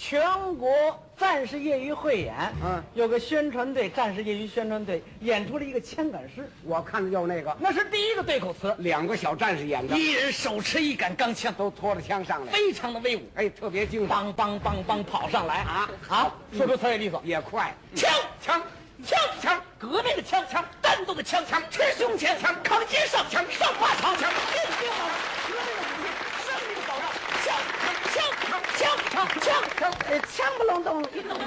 全国战士业余汇演，有个宣传队，战士业余宣传队演出了一个枪杆诗。 我看的就是那个， 那是第一个对口词， 两个小战士演的， 一人手持一杆钢枪， 都拖着枪上来， 非常的威武。 哎，特别精神， 梆梆梆梆跑上来说出词也利索， 也快， 枪枪枪枪，革命的枪枪，战斗的枪枪，吃胸前枪，扛肩上枪，上花长枪，进兵王，革命的武器，胜利的保障，枪枪不隆咚一咚。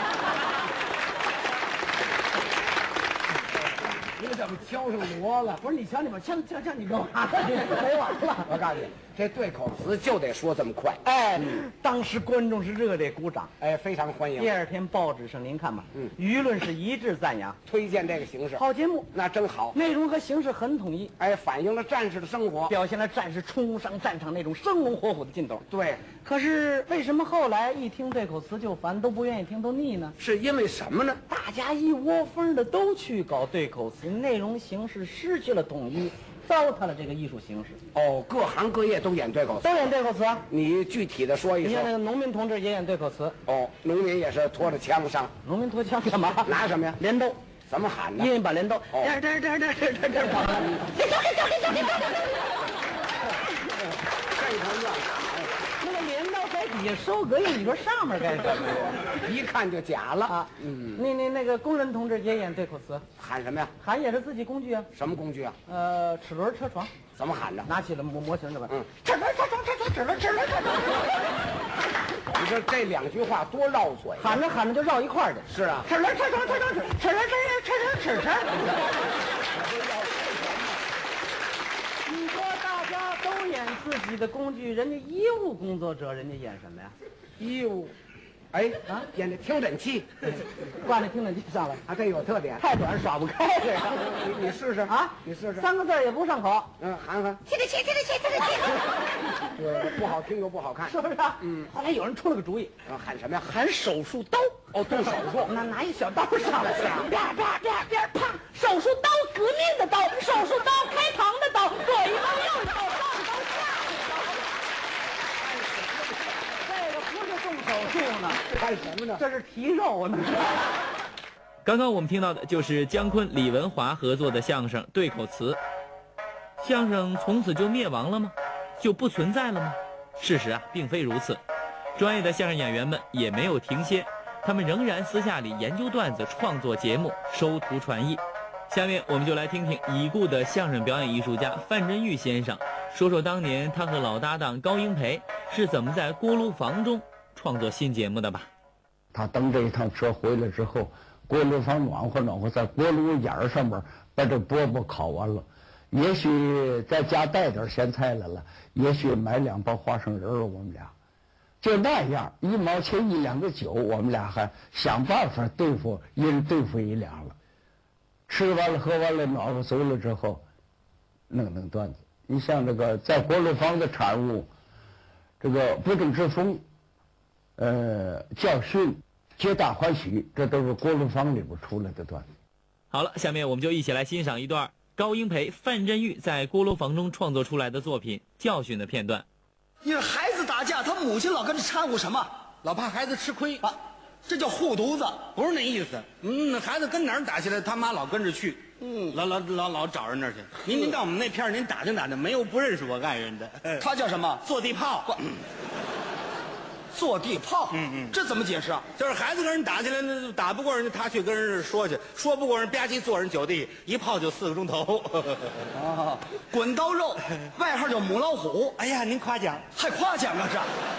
你怎么敲上锣了？ 不是你瞧你把枪你干嘛？没完了！ 我告诉你，这对口词就得说这么快。 当时观众是热烈鼓掌， 非常欢迎。 第二天报纸上您看吧，舆论是一致赞扬， 推荐这个形式， 好节目， 那真好， 内容和形式很统一， 反映了战士的生活， 表现了战士冲上战场那种生龙活虎的劲头。 对， 可是为什么后来一听对口词就烦，都不愿意听，都腻呢？ 是因为什么呢？ 大家一窝蜂的都去搞对口词，内容形式失去了统一，糟蹋了这个艺术形式。 各行各业都演对口词， 都演对口词啊！ 你具体的说一说。 你看那个农民同志也演对口词。 农民也是拖着枪上。 农民拖枪干嘛？ 拿什么呀？ 镰刀。 怎么喊呢？ 一人把镰刀。颠颠颠颠颠颠颠跑。这头乱打。 那个镰刀在底下收割用，你说上面干什么呀？ 一看就假了啊！ 那个工人同志也演对口词， 喊什么呀？ 喊也是自己工具啊。 什么工具啊？ 齿轮车床。 怎么喊的？ 拿起了模型这吧。齿轮车床，齿轮。 你说这两句话多绕嘴， 喊着喊着就绕一块儿去。 是啊， 齿轮车床，齿轮。你说大家都演自己的工具，人家医务工作者，人家演什么呀？ 医务。演的听诊器， 挂那听诊器上来啊，这有特点， 太短耍不开这个。 你试试啊， 你试试， 三个字也不上口。 喊。 听诊器。 不好听又不好看， 是不是？后来有人出了个主意， 喊什么呀？ 喊手术刀。 动手术， 拿一小刀上来，啪，手术刀，革命的刀，手术刀，开膛的刀，左一刀右一刀，上刀下一刀。这个不是动手术呢， 干什么呢？ 这是提肉呢。 刚刚我们听到的就是姜昆、李文华合作的相声对口词。相声从此就灭亡了吗？就不存在了吗？事实啊，并非如此。专业的相声演员们也没有停歇，他们仍然私下里研究段子，创作节目，收徒传艺。下面我们就来听听已故的相声表演艺术家范振钰先生说说当年他和老搭档高英培是怎么在锅炉房中创作新节目的吧。 他蹬这一趟车回来之后，锅炉房暖和，在锅炉眼上面把这饽饽烤完了，也许在家带点咸菜来了，也许买2包花生仁我们俩就那样1毛钱1两个酒，我们俩还想办法对付一人对付1两了。吃完了喝完了暖和足了之后，弄段子。你像这个在锅炉房的产物，这个不正之风，教训，皆大欢喜，这都是锅炉房里边出来的段子。 好了，下面我们就一起来欣赏一段高英培、范振钰在锅炉房中创作出来的作品《教训》的片段。 因为孩子打架，他母亲老跟着掺和什么？ 老怕孩子吃亏啊，这叫护犊子， 不是那意思。孩子跟哪儿打起来，他妈老跟着去，老找人那儿去。您到我们那片您打听，没有不认识我爱人的。 他叫什么？ 坐地炮。 坐地炮。这怎么解释啊？ 就是孩子跟人打起来，那打不过人家，他去跟人说去，说不过人，吧唧坐人酒地，一炮就4个钟头。 滚刀肉，外号叫母老虎。 哎呀，您夸奖， 还夸奖啊这？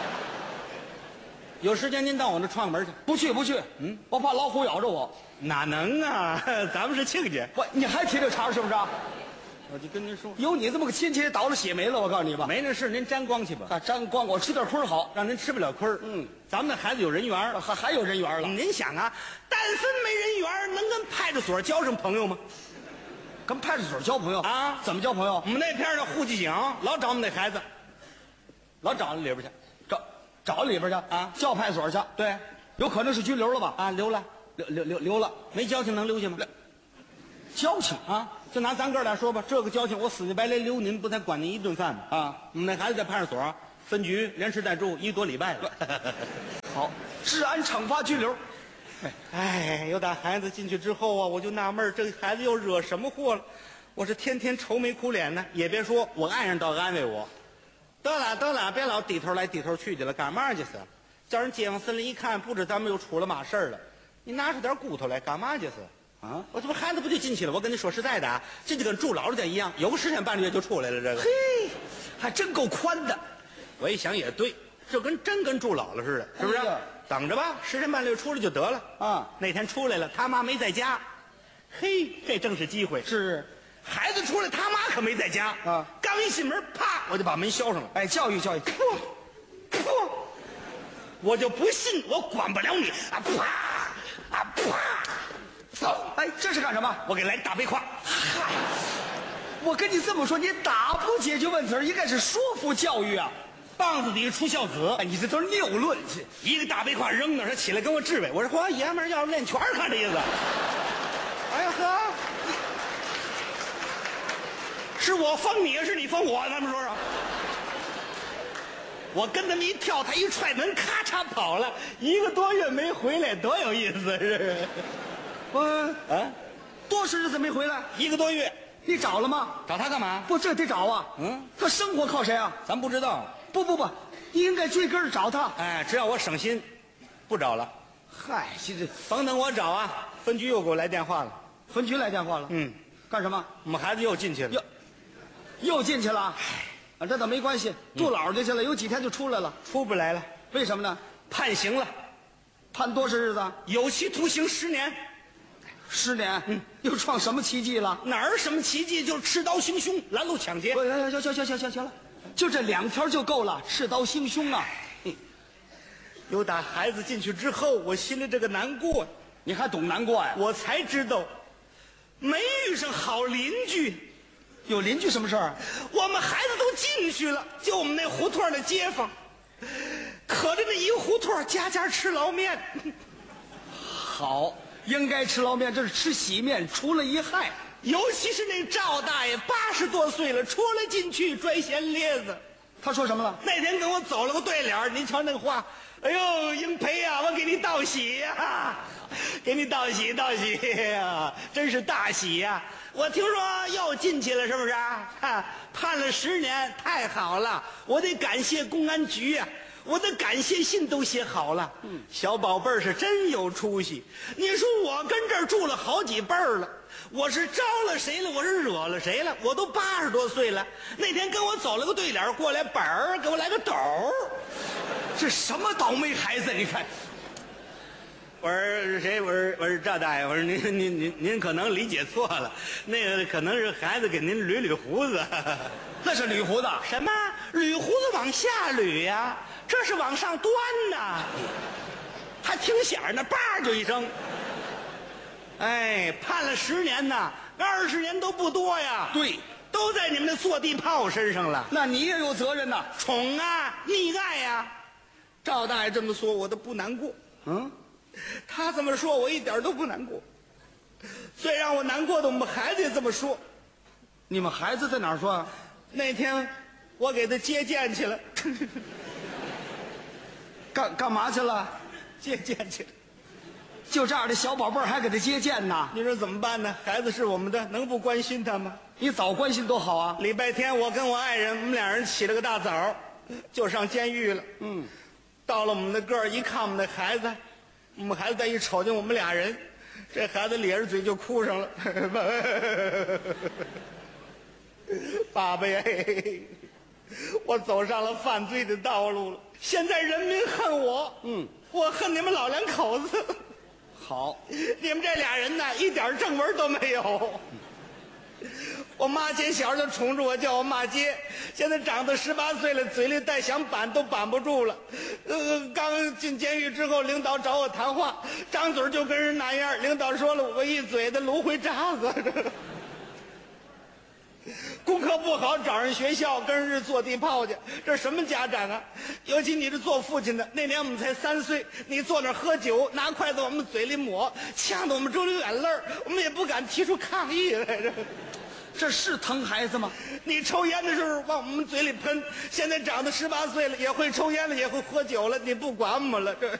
有时间您到我那串个门去。 不去，我怕老虎咬着我。 哪能啊？咱们是亲家。 不，你还提这茬是不是？ 我就跟您说， 有你这么个亲戚，倒了血霉了。我告诉你吧， 没那事，您沾光去吧。 沾光，我吃点亏好， 让您吃不了亏。咱们那孩子有人缘， 还有人缘了。 您想啊，但分没人缘，能跟派出所交上朋友吗？ 跟派出所交朋友啊？ 怎么交朋友？ 我们那片的户籍警老找我们那孩子，老找里边去， 找里边去啊？ 叫派出所去？ 对， 有可能是拘留了吧？ 啊，留了，没交情能留下吗？ 交情啊，就拿咱哥俩说吧，这个交情我死乞白赖留您，不才管您一顿饭吗？ 啊， 我们那孩子在派出所分局连吃带住1多礼拜了。 好， 治安惩罚拘留。 哎，有打孩子进去之后啊，我就纳闷儿，这孩子又惹什么祸了？我是天天愁眉苦脸呢。也别说，我爱人倒安慰我，得了，别老低头来低头去的了，干嘛去是？叫人街坊森林一看，不知咱们又出了嘛事儿了。你拿出点骨头来，干嘛去是？啊，我这不孩子不就进去了？我跟你说实在的啊，这就跟住老人家一样，有个10天半个月就出来了。这个， 嘿，还真够宽的。 我一想也对，这真跟住老了似的，是不是？ 哎呀等着吧，10天半个月出来就得了。 啊， 那天出来了，他妈没在家，嘿，这正是机会。 是， 孩子出来，他妈可没在家啊。 刚一进门，啪，我就把门销上了。 哎，教育教育。 噗，我就不信我管不了你啊！啪啊啪，走！ 哎，这是干什么？ 我给来大背胯。 嗨，我跟你这么说，你打不解决问题，应该是说服教育啊。 棒子底下出孝子， 哎，你这都是谬论， 一个大背胯扔那儿，他起来跟我质问。我说：“嚯，爷们儿要练拳儿看这意思。”哎呀呵，是我封你，是你封我？咱们说说。我跟他们一跳，他一踹门，咔嚓跑了，1个多月没回来，多有意思！是我啊， 多少日子没回来？ 1个多月， 你找了吗？ 找他干嘛？ 不，这得找啊。 嗯， 他生活靠谁啊？ 咱不知道。 不，你应该追根儿找他。 哎，只要我省心，不找了。 嗨，这甭等我找啊，分局又给我来电话了。 分局来电话了。 嗯， 干什么？ 我们孩子又进去了。 又进去了。啊，这倒没关系，住老家去了，有几天就出来了。 出不来了， 为什么呢？ 判刑了， 判多少日子？ 有期徒刑10年。 10年。又创什么奇迹了？ 哪儿什么奇迹？就是持刀行凶、拦路抢劫。 行了，就这2条就够了，持刀行凶啊！ 有打孩子进去之后，我心里这个难过， 你还懂难过呀？ 我才知道，没遇上好邻居。 有邻居什么事儿？ 我们孩子都进去了，就我们那胡同的街坊，可着那一胡同家家吃捞面。 好，应该吃捞面，这是吃洗面，除了一害。 尤其是那赵大爷80多岁了，出来进去拽闲咧子。 他说什么了？ 那天跟我走了个对联，您瞧那话，哎呦，英培呀，我给你道喜呀，给你道喜呀，真是大喜呀！我听说又进去了，是不是啊？判了10年，太好了！我得感谢公安局呀，我的感谢信都写好了。小宝贝儿是真有出息。你说我跟这儿住了好几辈儿了。我是招了谁了？我是惹了谁了？我都80多岁了。那天跟我走了个对联，过来本儿给我来个斗儿， 这什么倒霉孩子？你看， 我说谁？我说赵大爷，我说您可能理解错了，那个可能是孩子给您捋胡子。 那是捋胡子。 什么？捋胡子往下捋呀？这是往上端呐，还听响呢，叭就一声。哎，判了10年呐，20年都不多呀。 对， 都在你们那坐地炮身上了。 那你也有责任呐。 宠啊，溺爱呀。赵大爷这么说，我都不难过。他这么说，我一点都不难过。最让我难过的，我们孩子也这么说。 你们孩子在哪儿说啊？ 那天我给他接见去了。 干嘛去了？ 接见去了。 就这样的小宝贝儿还给他接见呢？ 你说怎么办呢？孩子是我们的，能不关心他吗？ 你早关心多好啊！ 礼拜天我跟我爱人，我们2人起了个大早，就上监狱了。到了我们的个儿，一看我们的孩子，我们孩子再一瞅见我们2人，这孩子咧着嘴就哭上了。爸爸呀，我走上了犯罪的道路了。现在人民恨我，我恨你们老2口子。 好， 你们这2人呢，一点正文都没有。我妈姐小就宠着我，叫我骂街。现在长到18岁了，嘴里带想板都板不住了。刚进监狱之后，领导找我谈话，张嘴就跟人那样。领导说了我一嘴的芦荟渣子。功课不好，找人学校跟人坐地炮去，这什么家长啊？尤其你是做父亲的，那年我们才3岁，你坐那儿喝酒，拿筷子往我们嘴里抹，呛得我们直流眼泪儿，我们也不敢提出抗议来着。 这是疼孩子吗？ 你抽烟的时候往我们嘴里喷，现在长到18岁了，也会抽烟了，也会喝酒了，你不管我们了，这